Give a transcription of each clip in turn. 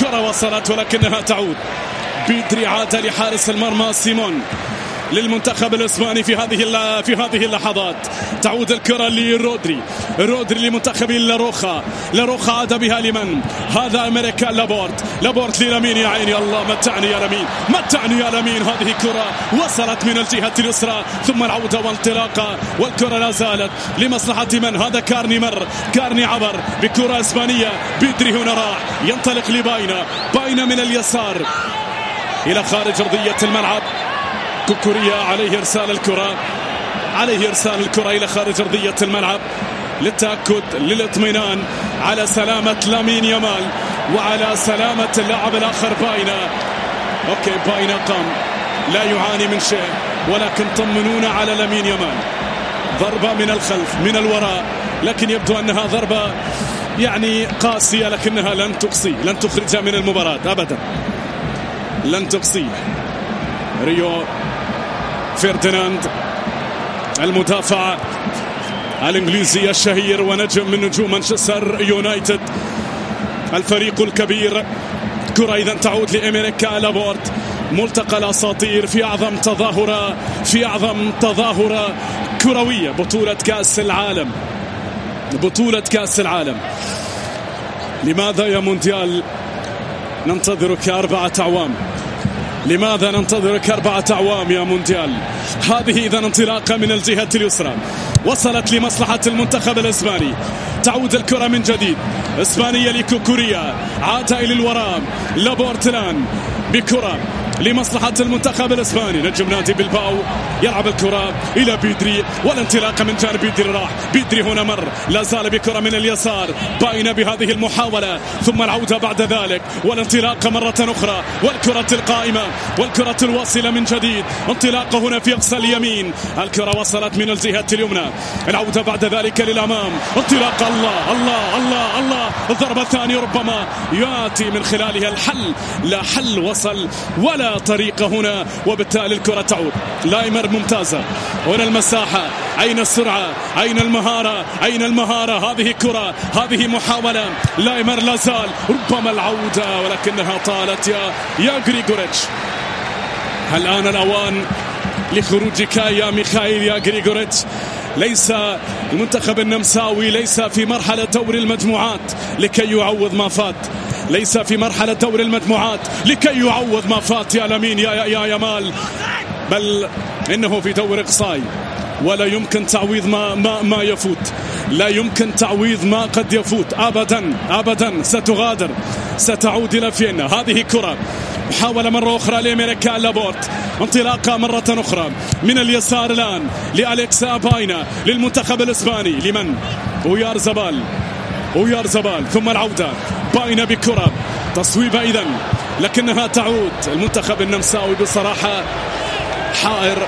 كرة وصلت ولكنها تعود. بيدري عاد لحارس المرمى سيمون للمنتخب الإسباني في هذه اللحظات. تعود الكرة لرودري لمنتخب لاروخا عاد بها لمن؟ هذا أمريكان لابورت للامين. يا عيني الله، متعني يا لمين. هذه كرة وصلت من الجهة اليسرى ثم العودة وانطلاقة، والكرة لا زالت لمصلحة من؟ هذا كارني عبر بكرة إسبانية. بيدري هنا راح ينطلق باينة من اليسار إلى خارج أرضية الملعب. كوكوريا عليه إرسال الكرة إلى خارج أرضية الملعب للتأكد للإطمئنان على سلامة لامين يامال وعلى سلامة اللاعب الآخر باينا قام لا يعاني من شيء، ولكن طمنونا على لامين يامال. ضربة من الخلف من الوراء، لكن يبدو أنها ضربة يعني قاسية، لكنها لن تخرجها من المباراة أبدا، لن تقصيه. ريو فرديناند المدافع الإنجليزي الشهير ونجم من نجوم مانشستر يونايتد الفريق الكبير. كرة إذا تعود لأمريكا لابورت. ملتقى الأساطير في أعظم تظاهرة كروية، بطولة كأس العالم. لماذا يا مونديال ننتظرك 4 أعوام؟ لماذا ننتظرك 4 أعوام يا مونديال؟ هذه إذا انطلاقة من الجهة اليسرى وصلت لمصلحة المنتخب الإسباني. تعود الكرة من جديد إسبانية لكوكوريا، عاد إلى الوراء لابورتلان بكرة لمصلحة المنتخب الإسباني. نجم نادي بلباو يلعب الكرة إلى بيدري، والانطلاقة من جانب بيدري هنا مر لا زال بكرة من اليسار، باينة بهذه المحاولة ثم العودة بعد ذلك والانطلاقة مرة أخرى، والكرة القائمة والكرة الواصلة من جديد. انطلاقة هنا في أقصى اليمين، الكرة وصلت من الجهة اليمنى، العودة بعد ذلك للأمام، انطلاقة الله الضربة الثانية ربما يأتي من خلالها الحل. لا حل وصل ولا طريقة هنا، وبالتالي الكرة تعود. لايمر ممتازة هنا، المساحة، أين السرعة، أين المهارة؟ هذه كرة، هذه محاولة. لايمر لا زال ربما العودة ولكنها طالت يا غريغوريتش. هل آن الأوان لخروجك يا ميخائيل يا غريغوريتش؟ ليس المنتخب النمساوي ليس في مرحلة دور المجموعات لكي يعوض ما فات، ليس في مرحلة دور المجموعات لكي يعوض ما فات يا لامين يا يامال، بل إنه في دور إقصائي ولا يمكن تعويض ما يفوت، لا يمكن تعويض ما قد يفوت أبدا. ستغادر، ستعود إلى فيينا. هذه كرة، محاولة مرة أخرى لأمريكا لابورت، انطلاقة مرة أخرى من اليسار الآن لأليكسا باينا للمنتخب الإسباني. لمن؟ أويار زبال ثم العودة باينا بكرة، تصويبة إذن لكنها تعود. المنتخب النمساوي بصراحة حائر،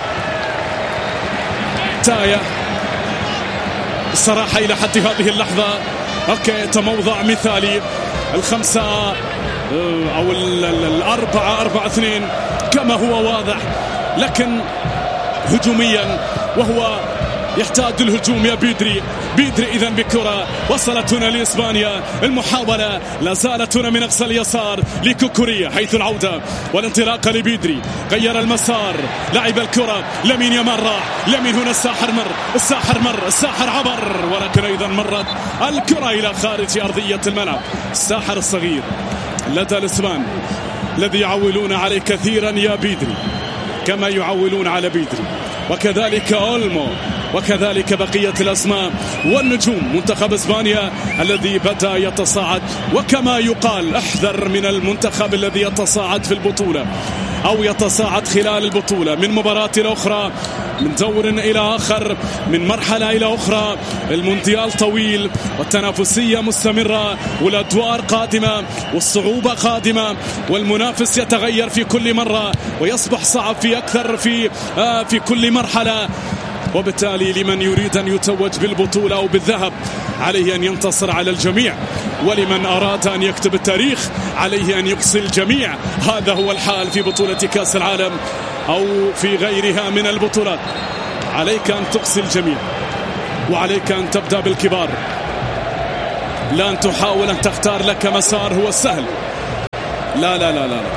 تايه بصراحة إلى حد هذه اللحظة. تموضع مثالي 5 أو 4-4-2 كما هو واضح، لكن هجوميا وهو يحتاج الهجوم يا بيدري إذن بكرة وصلت هنا لإسبانيا. المحاولة لا زالت هنا من أقصى اليسار لكوكوريا، حيث العودة والانطلاقة لبيدري، غير المسار، لعب الكرة لامين يامال راح، لامين هنا الساحر عبر، ولكن أيضا مرت الكرة إلى خارج أرضية الملعب. الساحر الصغير لدى الإسبان الذي يعولون عليه كثيرا يا بيدري كما يعولون على بيدري، وكذلك أولمو، وكذلك بقية الأسماء والنجوم. منتخب إسبانيا الذي بدأ يتصاعد، وكما يقال احذر من المنتخب الذي يتصاعد في البطولة أو يتصاعد خلال البطولة، من مباراة إلى أخرى، من دور إلى آخر، من مرحلة إلى أخرى. المونديال طويل والتنافسية مستمرة والأدوار قادمة والصعوبة قادمة والمنافس يتغير في كل مرة ويصبح صعب في أكثر في كل مرحلة. وبالتالي لمن يريد أن يتوج بالبطولة أو بالذهب عليه أن ينتصر على الجميع، ولمن أراد أن يكتب التاريخ عليه أن يقصي الجميع. هذا هو الحال في بطولة كأس العالم أو في غيرها من البطولات. عليك أن تقصي الجميع، وعليك أن تبدأ بالكبار، لا أن تحاول أن تختار لك مسار هو السهل. لا لا لا لا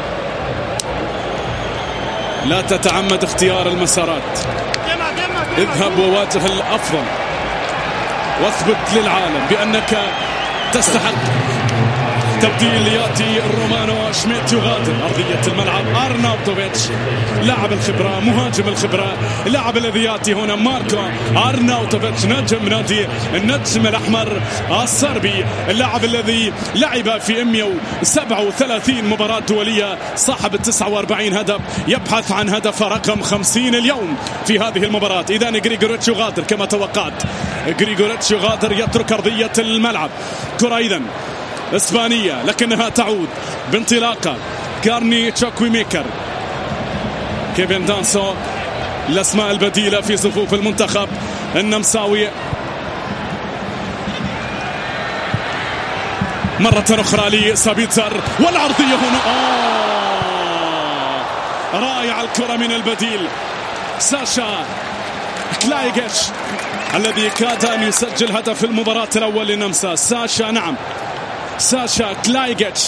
لا تتعمد اختيار المسارات. اذهب وواجه الأفضل واثبت للعالم بأنك تستحق. تبديل ياتي رومانو شميت يغادر ارضيه الملعب. ارناوتوفيتش لاعب الخبره، مهاجم الخبره، اللاعب الذي ياتي هنا ماركو ارناوتوفيتش نجم نادي النجم الاحمر الصربي، اللاعب الذي لعب في 137 مباراه دوليه، صاحب 49 هدف، يبحث عن هدف رقم 50 اليوم في هذه المباراه. اذا غريغوريتش يغادر كما توقعت، غريغوريتش يغادر يترك ارضيه الملعب. كره اذا إسبانية لكنها تعود بانطلاقة كارني تشاكوي ميكر، كيفن دانسو، الأسماء البديلة في صفوف المنتخب النمساوي. مرة أخرى لسابيتزر والعرضية هنا. رائع الكرة من البديل ساشا كلايغيتش الذي كاد أن يسجل هدف المباراة الأول للنمسا. ساشا نعم، ساشا كلايغيتش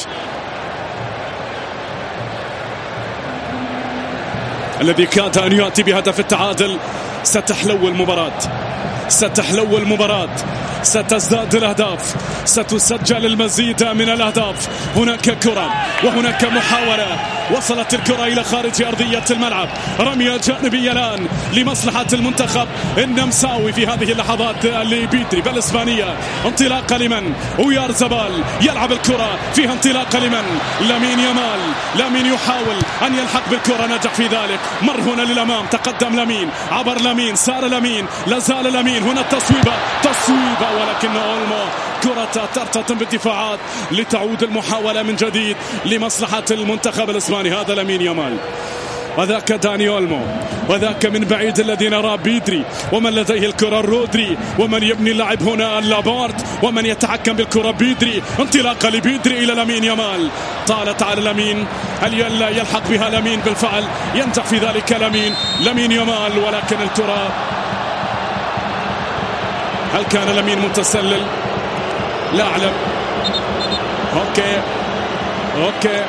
الذي كاد أن يأتي بهدف التعادل. ستحلو المباراة، ستحلو المباراة، ستزداد الأهداف، ستسجل المزيد من الأهداف. هناك كرة وهناك محاولة، وصلت الكرة إلى خارج أرضية الملعب. رمية جانبية الآن لمصلحة المنتخب النمساوي في هذه اللحظات لبيدري بالإسبانية. انطلاقة لمن؟ ويارزبال يلعب الكرة فيها، انطلاقة لمن؟ لامين يامال. لامين يحاول أن يلحق بالكرة، نجح في ذلك. مر هنا للأمام، تقدم لامين، عبر لامين، سار لامين، لازال لامين. هنا التصويبة، تصويبة ولكن أولمو كرة ترتطم بالدفاعات لتعود المحاولة من جديد لمصلحة المنتخب الإسباني. هذا لامين يامال وذاك داني أولمو، وذاك من بعيد الذي نرى بيدري، ومن لديه الكرة رودري، ومن يبني اللعب هنا لابورت، ومن يتحكم بالكرة بيدري. انطلاقة لبيدري إلى لامين يامال، طالت على لامين، هل يلحق بها لامين؟ بالفعل ينجح في ذلك لامين يامال، ولكن الكرة هل كان لامين متسلل؟ لا أعلم. أوكي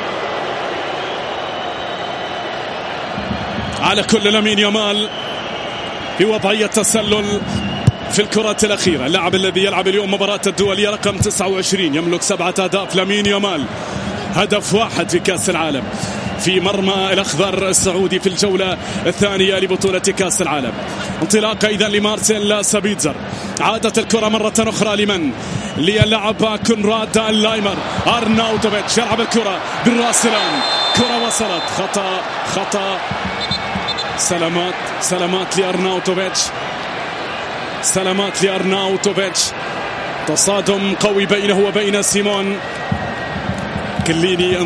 على كل لامين يامال في وضعية تسلل في الكرة الأخيرة. اللاعب الذي يلعب اليوم مباراة الدولية رقم 29 يملك 7 أهداف. لامين يامال هدف واحد في كأس العالم في مرمى الأخضر السعودي في الجولة الثانية لبطولة كأس العالم. انطلاقة إذا لمارسيل سابيتزر، عادت الكرة مرة أخرى لمن؟ للعب كونراد اللايمر. أرناوتوفيتش يلعب الكرة بالرأس الآن، كرة وصلت، خطأ. سلامات لأرناوتوفيتش، سلامات لأرناوتوفيتش. تصادم قوي بينه وبين سيمون. كليني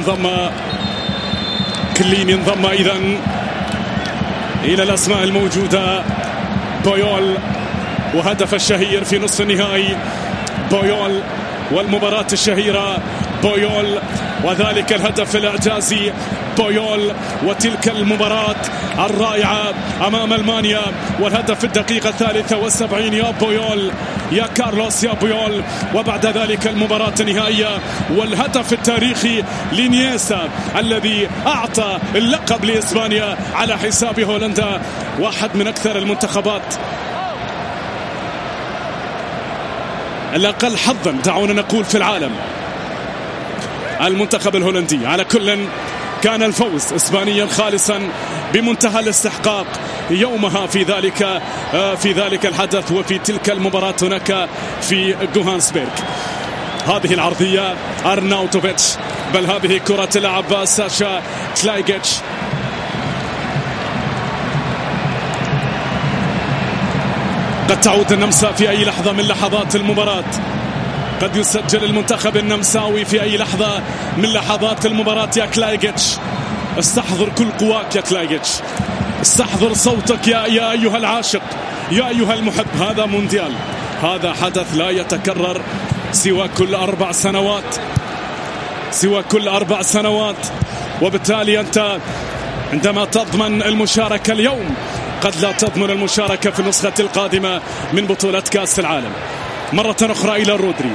انضم إذن إلى الأسماء الموجودة. بويول وهدف الشهير في نصف النهائي، بويول والمباراة الشهيرة، بويول وذلك الهدف الإعجازي، بويول وتلك المباراة الرائعة أمام ألمانيا والهدف في الدقيقة 73. يا بويول يا كارلوس يا بويول. وبعد ذلك المباراة النهائية والهدف التاريخي لنيستا الذي أعطى اللقب لإسبانيا على حساب هولندا، واحد من أكثر المنتخبات الأقل حظا دعونا نقول في العالم، المنتخب الهولندي. على كل كان الفوز إسبانيا خالصا بمنتهى الاستحقاق يومها في ذلك الحدث وفي تلك المباراة هناك في جوهانسبرغ. هذه العرضية أرناوتوفيتش، بل هذه كرة لعب ساشا كلايغيتش. قد تعود النمسا في أي لحظة من لحظات المباراة، قد يسجل المنتخب النمساوي في أي لحظة من لحظات المباراة. يا كلايغيتش استحضر كل قواك، يا كلايغيتش استحضر صوتك يا أيها العاشق، يا أيها المحب. هذا مونديال، هذا حدث لا يتكرر سوى كل 4 سنوات، سوى كل 4 سنوات. وبالتالي أنت عندما تضمن المشاركة اليوم قد لا تضمن المشاركة في النسخة القادمة من بطولة كأس العالم. مرة أخرى إلى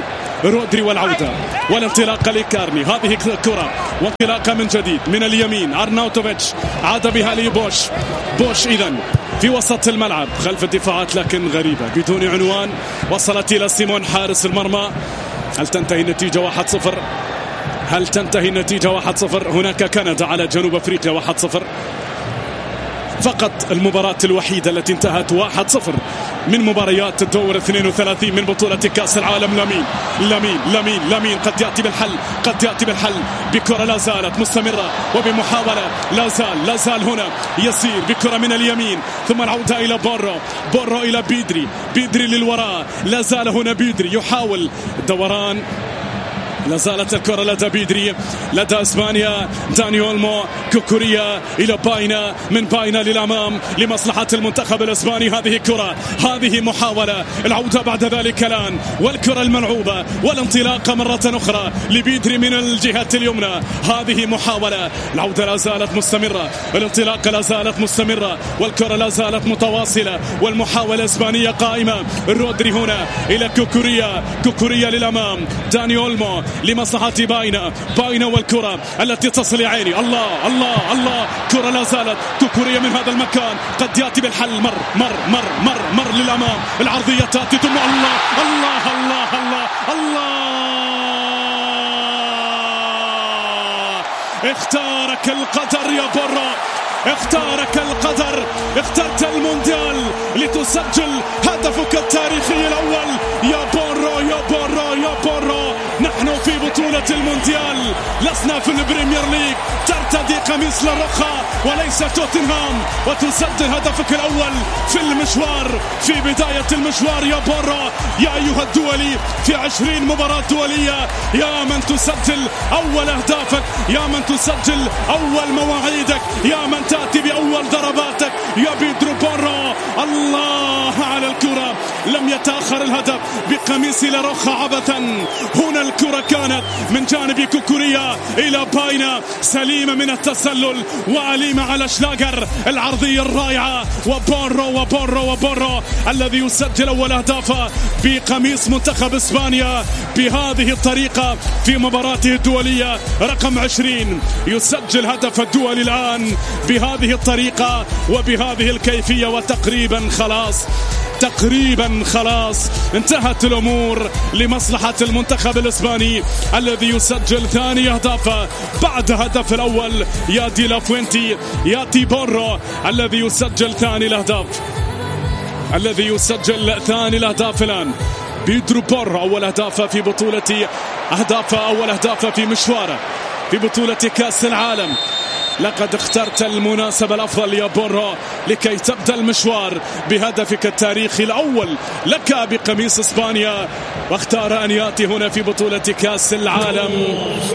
رودري والعودة والانطلاقة لكارني. هذه الكرة وانطلاقة من جديد من اليمين. أرناوتوفيتش عاد بها لبوش. بوش إذن في وسط الملعب خلف الدفاعات لكن غريبة بدون عنوان. وصلت إلى سيمون حارس المرمى. هل تنتهي النتيجة 1-0؟ هل تنتهي النتيجة 1-0؟ هناك كندا على جنوب أفريقيا 1-0 فقط. المباراة الوحيدة التي انتهت 1-0 من مباريات الدور 32 من بطولة كأس العالم. لامين قد يأتي بالحل بكرة لا زالت مستمرة وبمحاولة لا زال هنا يسير بكرة من اليمين ثم العودة إلى بورو إلى بيدري للوراء. لا زال هنا بيدري يحاول دوران. لا زالت الكرة لدى بيدري لدى اسبانيا. داني اولمو. كوكوريا الى باينا. من باينا للامام لمصلحة المنتخب الاسباني. هذه كرة هذه محاولة. العودة بعد ذلك الان والكرة الملعوبة والانطلاقة مرة اخرى لبيدري من الجهة اليمنى. هذه محاولة. العودة لا زالت مستمرة. الانطلاقة لا زالت مستمرة والكرة لا زالت متواصلة والمحاولة الاسبانية قائمة. رودري هنا الى كوكوريا للامام. داني اولمو لمصلحة باينا والكرة التي تصل يا عيني. الله كرة لا زالت. كوكوريا من هذا المكان قد يأتي بالحل. مر للأمام. العرضية تأتي ثم الله اختارك القدر يا بورو. اختارك القدر. اخترت المونديال لتسجل هدفك التاريخي الأول يا بورو. نحن في بطولة المونديال لسنا في البريمير ليج. ترتدي قميص لاروخا وليس توتنهام وتسجل هدفك الأول في المشوار في بداية المشوار يا بورو. يا أيها الدولي في 20 مباراة دولية يا من تسجل أول أهدافك يا من تسجل أول مواعيدك يا من تأتي بأول ضرباتك يا بيدرو بورو. الله على الكرة. لم يتأخر الهدف بقميص لاروخا عبثا. هنا الكرة كانت من جانب كوكوريا إلى باينا سليمة من التسلل وعليمة على شلاغر. العرضية الرائعة وبورو الذي يسجل أول أهدافه بقميص منتخب إسبانيا بهذه الطريقة في مباراته الدولية رقم 20. يسجل هدف الدولي الآن بهذه الطريقة وبهذه الكيفية وتقريبا خلاص انتهت الأمور لمصلحة المنتخب الإسباني الذي يسجل ثاني أهدافه بعد هدف الأول. يا دي لافوينتي ياتي بورو الذي يسجل ثاني الأهداف الآن. بيدرو بورو أول أهدافه في بطولة أول أهدافه في مشواره في بطولة كأس العالم. لقد اخترت المناسبة الأفضل يا بورو لكي تبدأ المشوار بهدفك التاريخي الأول لك بقميص إسبانيا واختار أن يأتي هنا في بطولة كأس العالم.